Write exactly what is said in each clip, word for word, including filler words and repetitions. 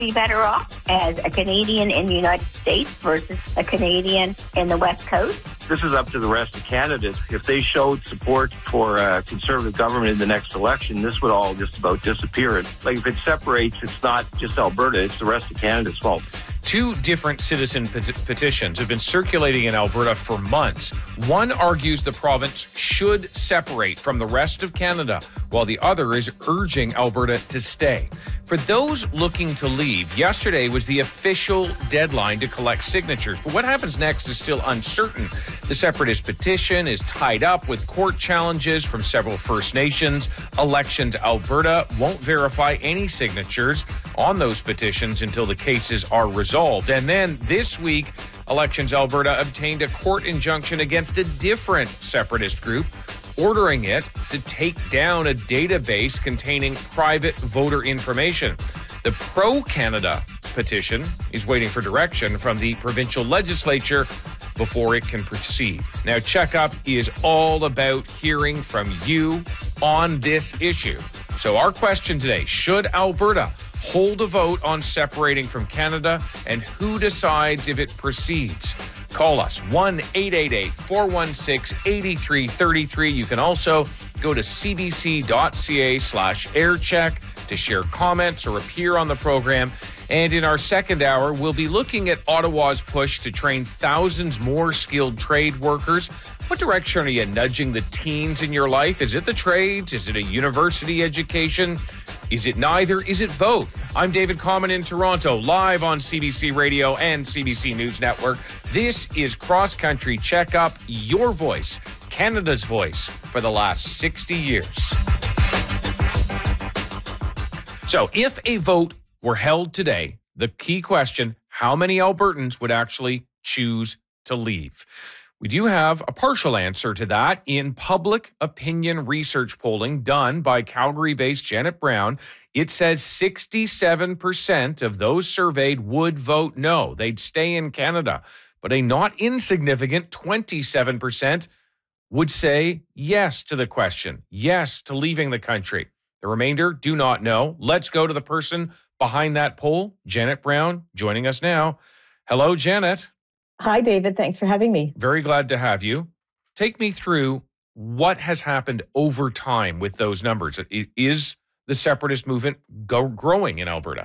be better off as a Canadian in the United States versus a Canadian in the West Coast? This is up to the rest of Canada. If they showed support for a Conservative government in the next election, this would all just about disappear. Like if it separates, it's not just Alberta, it's the rest of Canada's fault. Two different citizen pet- petitions have been circulating in Alberta for months. One argues the province should separate from the rest of Canada, while the other is urging Alberta to stay. For those looking to leave, yesterday was the official deadline to collect signatures. But what happens next is still uncertain. The separatist petition is tied up with court challenges from several First Nations. Elections Alberta won't verify any signatures on those petitions until the cases are resolved. And then this week, Elections Alberta obtained a court injunction against a different separatist group, ordering it to take down a database containing private voter information. The Pro-Canada petition is waiting for direction from the provincial legislature before it can proceed. Now, Checkup is all about hearing from you on this issue. So our question today, should Alberta hold a vote on separating from Canada, and who decides if it proceeds? Call us, one eight eight eight, four one six, eight three three three. You can also go to cbc.ca slash aircheck to share comments or appear on the program. And in our second hour, we'll be looking at Ottawa's push to train thousands more skilled trade workers. What direction are you nudging the teens in your life? Is it the trades? Is it a university education? Is it neither? Is it both? I'm David Common in Toronto, live on C B C Radio and C B C News Network. This is Cross Country Checkup, your voice, Canada's voice for the last sixty years. So if a vote were held today, the key question, how many Albertans would actually choose to leave? We do have a partial answer to that in public opinion research polling done by Calgary-based Janet Brown. It says sixty-seven percent of those surveyed would vote no. They'd stay in Canada. But a not insignificant twenty-seven percent would say yes to the question, yes to leaving the country. The remainder do not know. Let's go to the person behind that poll, Janet Brown, joining us now. Hello, Janet. Hi, David. Thanks for having me. Very glad to have you. Take me through what has happened over time with those numbers. Is the separatist movement go- growing in Alberta?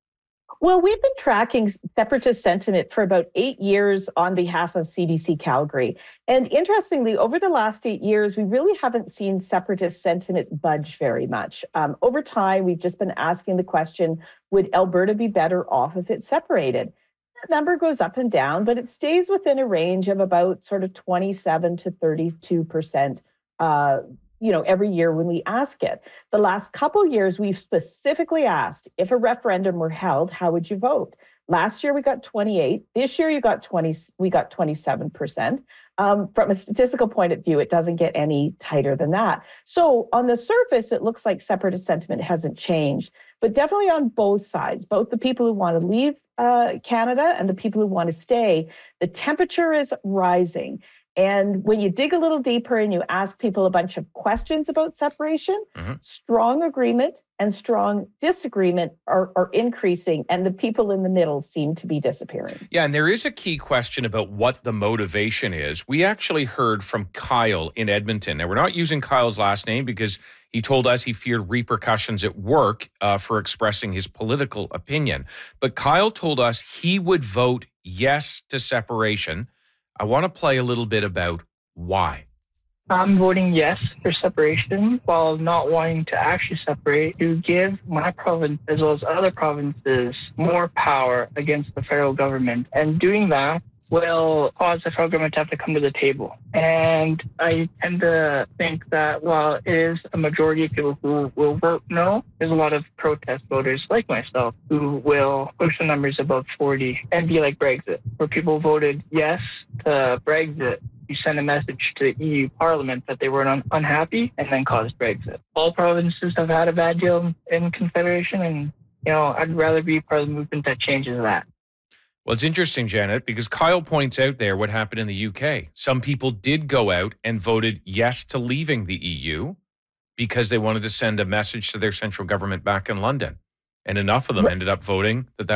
Well, we've been tracking separatist sentiment for about eight years on behalf of C B C Calgary. And interestingly, over the last eight years, we really haven't seen separatist sentiment budge very much. Um, over time, we've just been asking the question, would Alberta be better off if it separated? That number goes up and down, but it stays within a range of about sort of twenty-seven to thirty-two percent uh, you know, every year when we ask it. The last couple years, we've specifically asked, if a referendum were held, how would you vote? Last year, we got twenty-eight. This year, you got twenty. We got twenty-seven percent. Um, from a statistical point of view, it doesn't get any tighter than that. So on the surface, it looks like separatist sentiment hasn't changed, but definitely on both sides, both the people who want to leave uh, Canada and the people who want to stay, the temperature is rising. And when you dig a little deeper and you ask people a bunch of questions about separation, mm-hmm. strong agreement and strong disagreement are, are increasing, and the people in the middle seem to be disappearing. Yeah, and there is a key question about what the motivation is. We actually heard from Kyle in Edmonton. Now, we're not using Kyle's last name because he told us he feared repercussions at work uh, for expressing his political opinion. But Kyle told us he would vote yes to separation. I want to play a little bit about why. I'm voting yes for separation while not wanting to actually separate to give my province as well as other provinces more power against the federal government. And doing that will cause the federal government to have to come to the table. And I tend to think that while it is a majority of people who will vote no, there's a lot of protest voters like myself who will push the numbers above forty and be like Brexit, where people voted yes to Brexit. You send a message to the E U Parliament that they were un- unhappy and then caused Brexit. All provinces have had a bad deal in Confederation, and you know I'd rather be part of the movement that changes that. Well, it's interesting, Janet, because Kyle points out there what happened in the U K. Some people did go out and voted yes to leaving the E U because they wanted to send a message to their central government back in London. And enough of them ended up voting that